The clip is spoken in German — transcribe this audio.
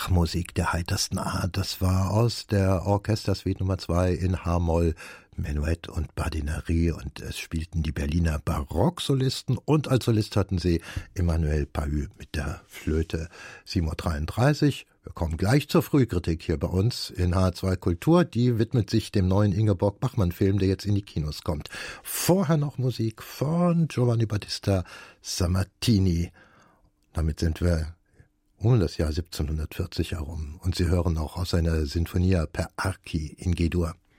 Bachmusik der heitersten Art. Das war aus der Orchestersuite Nummer 2 in H-Moll, Menuett und Bardinerie, und es spielten die Berliner Barocksolisten und als Solist hatten sie Emmanuel Pahü mit der Flöte. 7:33 Uhr. Wir kommen gleich zur Frühkritik hier bei uns in H2 Kultur. Die widmet sich dem neuen Ingeborg Bachmann-Film, der jetzt in die Kinos kommt. Vorher noch Musik von Giovanni Battista Sammartini. Damit sind wir um das Jahr 1740 herum. Und Sie hören auch aus seiner Sinfonia per Archi in G-Dur.